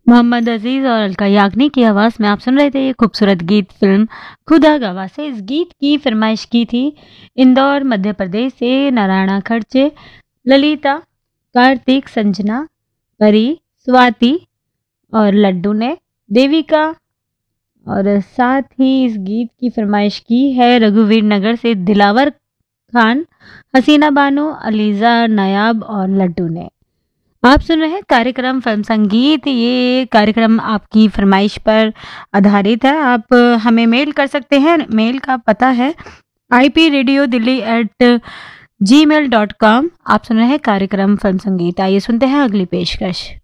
मोहम्मद अजीज और अलका याग्निक की आवाज़ में आप सुन रहे थे ये खूबसूरत गीत फिल्म खुदा गवाह से। इस गीत की फरमाइश की थी इंदौर मध्य प्रदेश से नारायणा खर्चे, ललिता, कार्तिक, संजना, परी, स्वाति और लड्डू ने। देविका और साथ ही इस गीत की फरमाइश की है रघुवीर नगर से दिलावर खान, हसीना बानो, अलीजा नायाब और लड्डू ने। आप सुन रहे हैं कार्यक्रम फिल्म संगीत। ये कार्यक्रम आपकी फरमाइश पर आधारित है। आप हमें मेल कर सकते हैं। मेल का पता है ipradiodelhi@gmail.com। आप सुन रहे हैं कार्यक्रम फिल्म संगीत। आइए सुनते हैं अगली पेशकश।